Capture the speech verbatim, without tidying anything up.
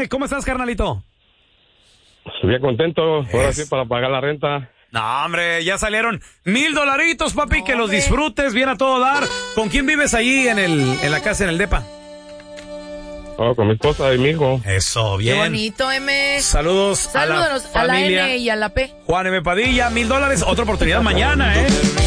¿cómo estás, carnalito? Bien contento, ahora sí para pagar la renta. No, hombre, ya salieron mil dolaritos, papi, que los disfrutes bien a todo dar. ¿Con quién vives ahí en el en la casa, en el depa? Oh, con mi esposa y mi hijo. Eso, bien. Qué bonito, M. Saludos, Saludos a la a la familia. N y a la P. Juan M. Padilla, mil dólares, otra oportunidad mañana, ¿eh?